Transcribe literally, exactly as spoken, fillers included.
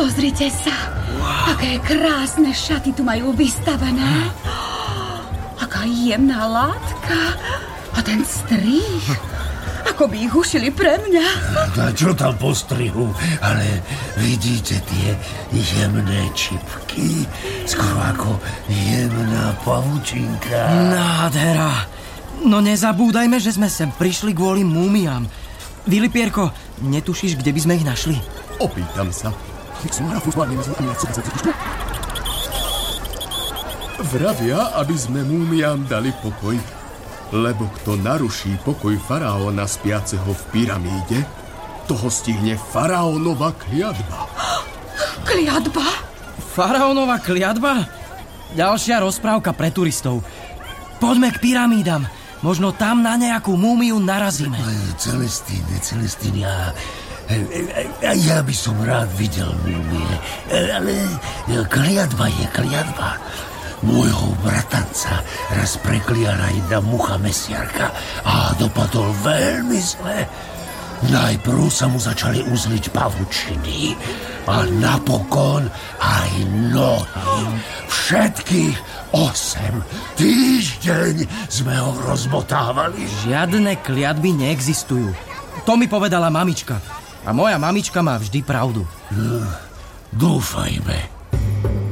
Pozrite sa, wow. Aké krásne šaty tu majú vystavené. Aká jemná látka. A ten strih, ako by ich ušili pre mňa. A čo tam postrihu? Ale vidíte tie jemné čipky? Skoro ako jemná pavučinka. Nádhera. No nezabúdajme, že sme sem prišli kvôli múmiám. Vilipierko, netušíš, kde by sme ich našli? Opýtam sa. Vravia, aby sme múmiám dali pokoj, lebo kto naruší pokoj faraóna spiaceho v pyramíde, toho stihne faraónova kliatba. Kliatba? Faraónova kliatba? Ďalšia rozprávka pre turistov. Poďme k pyramídam. Možno tam na nejakú múmiu narazíme. Celestín, Celestín, ja... Ja by som rád videl múmie, ale kliatba je kliatba. Môjho bratanca raz prekliala jedna mucha mesiarka a dopadol veľmi zle. Najprv sa mu začali uzliť pavučiny a napokon aj nohy. Všetkých osem týždeň sme ho rozmotávali. Žiadne kliatby neexistujú. To mi povedala mamička. A moja mamička má vždy pravdu. Dúfajme.